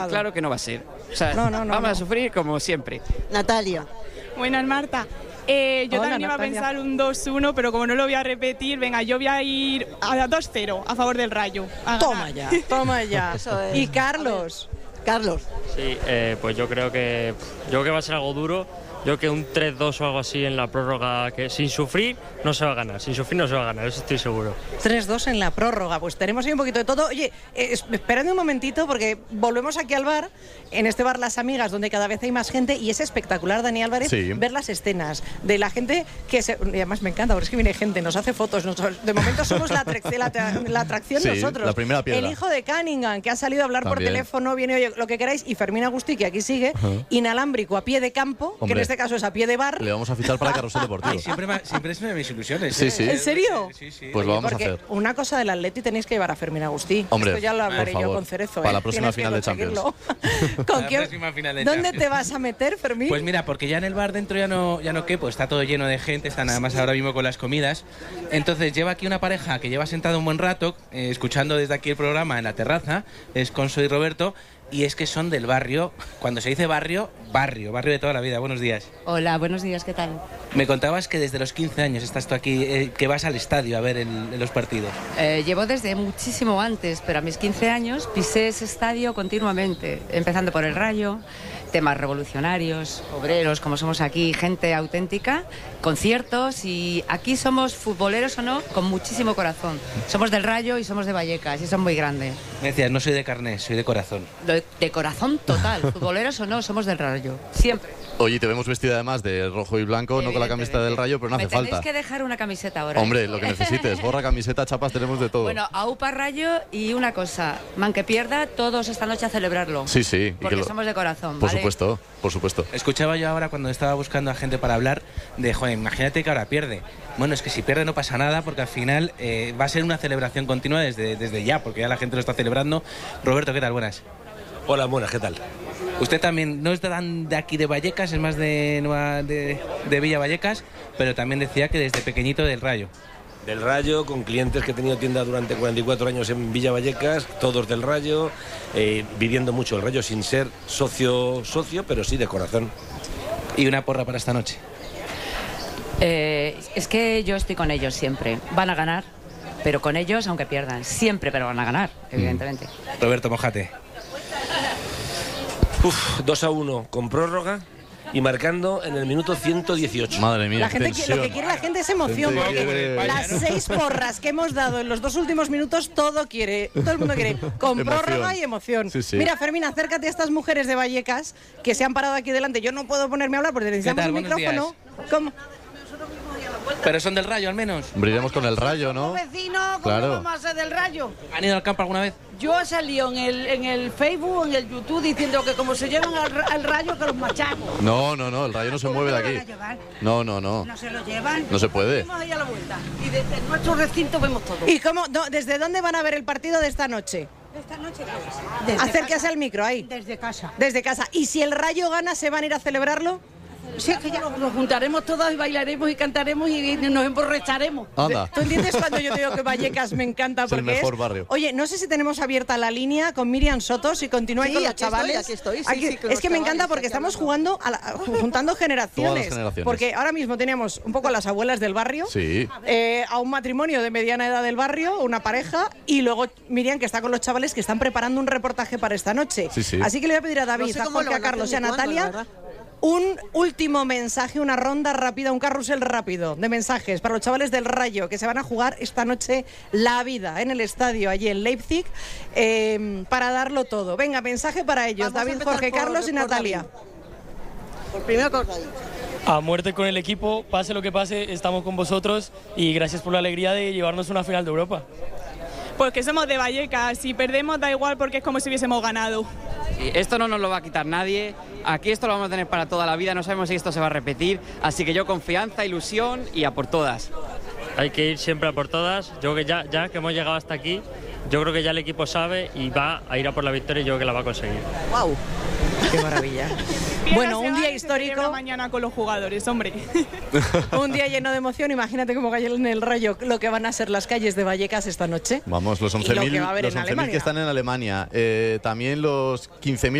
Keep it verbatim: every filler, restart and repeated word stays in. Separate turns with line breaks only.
Claro que no va a ser. O sea,
no, no, no,
vamos
no.
a sufrir como siempre.
Natalia.
Buenas, Marta. Eh, yo
Hola,
también iba
Natalia.
a pensar un dos uno, pero como no lo voy a repetir, venga, yo voy a ir a dos cero a favor del Rayo. a
Toma
ganar.
ya, toma ya.
Eso es.
Y Carlos.
Carlos.
Sí, eh, pues yo creo que yo creo que va a ser algo duro. Yo creo que un tres dos o algo así en la prórroga, que sin sufrir no se va a ganar, sin sufrir no se va a ganar, eso estoy seguro.
tres dos en la prórroga, pues tenemos ahí un poquito de todo. Oye, eh, es- esperadme un momentito porque volvemos aquí al bar, en este bar Las Amigas, donde cada vez hay más gente y es espectacular, Dani Álvarez,
Sí.
ver las escenas de la gente que se... Y además me encanta, porque es que viene gente, nos hace fotos, nosotros, de momento somos la, atrac- la, tra- la atracción
Sí,
nosotros.
la primera piedra.
El hijo de Cunningham, que ha salido a hablar por
También.
teléfono, viene, oye, lo que queráis, y Fermín Agustí, que aquí sigue, inalámbrico a pie de campo, que en
Hombre.
este caso es a pie de bar.
Le vamos a fichar para Carrusel Deportivo.
Ay, siempre, me- siempre es una de mis ilusiones.
Sí,
¿eh?
sí.
¿En serio?
Sí, sí.
Pues lo vamos a
Porque
hacer.
una cosa del Atleti tenéis que llevar a Fermín Agustí.
Hombre,
Esto ya lo hablaré
por
yo
favor.
con Cerezo.
Para
¿eh?
la próxima
Tienes que
final de Champions.
conseguirlo. ¿Con
Para la
quién-
próxima final de
¿Dónde
Champions.
te vas a meter, Fermín?
Pues mira, porque ya en el bar dentro ya no, ya no quepo, está todo lleno de gente, está nada más ahora mismo con las comidas. Entonces lleva aquí una pareja que lleva sentada un buen rato, eh, escuchando desde aquí el programa en la terraza, es Conso y Roberto, y es que son del barrio, cuando se dice barrio, barrio, barrio de toda la vida. Buenos días.
Hola, buenos días, ¿qué tal?
Me contabas que desde los quince años estás tú aquí, eh, que vas al estadio a ver el- los partidos.
Eh, llevo desde muchísimo antes, pero a mis quince años pisé ese estadio continuamente, empezando por el Rayo, temas revolucionarios, obreros, como somos aquí, gente auténtica, conciertos, y aquí somos futboleros o no, con muchísimo corazón. Somos del Rayo y somos de Vallecas, y eso es muy grande.
Me decías, no soy de carné, soy de corazón.
De, de corazón total, futboleros o no, somos del Rayo, siempre.
Oye, te vemos vestida además de rojo y blanco, no con la camiseta del Rayo, pero no hace
Me tenéis
falta.
que dejar una camiseta ahora.
Hombre, lo que necesites, gorra, camiseta, chapas, tenemos de todo.
Bueno, aupa Rayo, y una cosa, man que pierda, todos esta noche a celebrarlo.
Sí, sí. y
Porque
que lo-
somos de corazón,
Por
¿vale?
supuesto, por supuesto.
Escuchaba yo ahora cuando estaba buscando a gente para hablar de, joder, imagínate que ahora pierde. Bueno, es que si pierde no pasa nada porque al final eh, va a ser una celebración continua desde, desde ya, porque ya la gente lo está celebrando. Roberto, ¿qué tal? Buenas.
Hola, buenas, ¿qué tal?
Usted también no es tan de aquí de Vallecas, es más de, Nueva- de, de Villa Vallecas, pero también decía que desde pequeñito del Rayo.
Del Rayo, con clientes que he tenido tienda durante cuarenta y cuatro años en Villa Vallecas, todos del Rayo, eh, viviendo mucho el Rayo sin ser socio, socio, pero sí de corazón.
Y una porra para esta noche.
Eh, es que yo estoy con ellos siempre. Van a ganar, pero con ellos, aunque pierdan. Siempre, pero van a ganar, evidentemente.
Roberto, mojate.
Uf, dos a uno con prórroga y marcando en el minuto ciento dieciocho.
Madre mía,
La
qué
gente, qui-
tensión.
lo que quiere la gente es emoción,
Gente
porque
quiere-
las seis porras que hemos dado en los dos últimos minutos, todo quiere, todo el mundo quiere, con
Emoción.
prórroga y emoción.
Sí, sí.
Mira, Fermín, acércate a estas mujeres de Vallecas que se han parado aquí delante. Yo no puedo ponerme a hablar porque necesitamos
tal?
un
Buenos
micrófono. ¿Cómo?
Pero son del Rayo al menos.
Hombre, iremos con el Rayo, ¿no?
Vecino, ¿cómo
Claro.
vamos a ser del Rayo?
¿Han ido al campo alguna vez?
Yo he salido en el, en el Facebook, en el YouTube, diciendo que como se llevan al, ra- al Rayo, que los machaco.
No, no, no, el Rayo no se mueve de
¿Cómo lo
aquí.
van a llevar?
No, no, no.
No se lo llevan.
No se puede.
Vamos ahí a la vuelta. Y desde nuestro recinto vemos todo.
¿Y cómo, no, desde dónde van a ver el partido de esta noche?
Esta noche, ¿qué es?
Acérquese al micro, ahí.
Desde casa.
Desde casa. ¿Y si el Rayo gana, se van a ir a celebrarlo?
Sí, es que ya nos juntaremos todas y bailaremos y cantaremos y nos emborracharemos.
Anda.
¿Tú entiendes cuando yo te digo que Vallecas me encanta?
Es el
Porque
mejor barrio.
Oye, no sé si tenemos abierta la línea con Miriam Soto, si continúa ahí
Sí,
con los
aquí estoy,
chavales.
aquí estoy, sí,
Aquí-
sí, con
es
los
que me encanta
chavales,
porque
aquí
estamos
hablando.
jugando, a la- juntando generaciones.
Todas las generaciones.
Porque ahora mismo teníamos un poco a las abuelas del barrio,
Sí.
eh, a un matrimonio de mediana edad del barrio, una pareja, y luego Miriam, que está con los chavales que están preparando un reportaje para esta noche.
Sí, sí.
Así que le voy a pedir a David,
No sé
a
cómo
Jorge,
lo
a
van a hacer
Carlos y a
ni cuándo, la
Natalia.
verdad.
Un último mensaje, una ronda rápida, un carrusel rápido de mensajes para los chavales del Rayo que se van a jugar esta noche la vida en el estadio allí en Leipzig, eh, para darlo todo. Venga, mensaje para ellos,
Vamos a
David,
empezar
Jorge,
por-
Carlos y
por
Natalia.
David. Por primero con David.
A muerte con el equipo, pase lo que pase, estamos con vosotros y gracias por la alegría de llevarnos una final de Europa.
Pues que somos de Vallecas, si perdemos da igual porque es como si hubiésemos ganado.
Sí, esto no nos lo va a quitar nadie. Aquí esto lo vamos a tener para toda la vida. No sabemos si esto se va a repetir. Así que yo confianza, ilusión y a por todas.
Hay que ir siempre a por todas. Yo que ya, ya que hemos llegado hasta aquí, yo creo que ya el equipo sabe y va a ir a por la victoria y yo creo que la va a conseguir.
¡Wow! ¡Qué maravilla! Bueno, un día histórico.
Mañana con los jugadores, hombre.
Un día lleno de emoción. Imagínate cómo cayó en el Rayo lo que van a ser las calles de Vallecas esta noche.
Vamos, los once mil
que,
que están en Alemania. Eh, también los quince mil